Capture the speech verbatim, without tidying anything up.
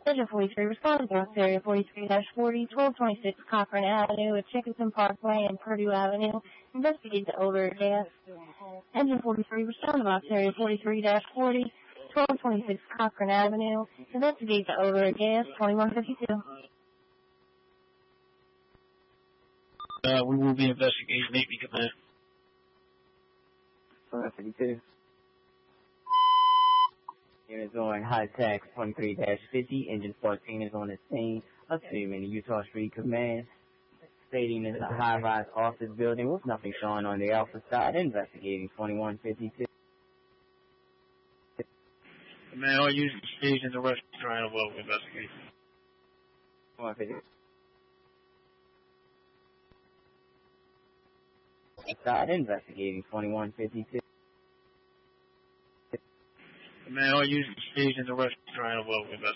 Engine forty-three responding to area forty-three forty, twelve twenty-six Cochran Avenue at Chickasaw Parkway and Purdue Avenue. Investigate the odor of gas. Engine forty-three responding to area forty-three forty, twelve twenty-six Cochran Avenue. Investigate the odor of gas, twenty-one fifty-two. Uh, we will be investigating Navy Command. twenty-one fifty-two. Units on high-tax twenty-three fifty. Engine fourteen is on the scene. Assuming the Utah Street Command. Stating it's a high-rise office building with nothing showing on the alpha side. Investigating twenty-one fifty-two. Man, all using stage in the West Triangle will investigate. twenty-one fifty-two. Side investigating twenty-one fifty-two. Man, all using stage in the West Triangle will investigate.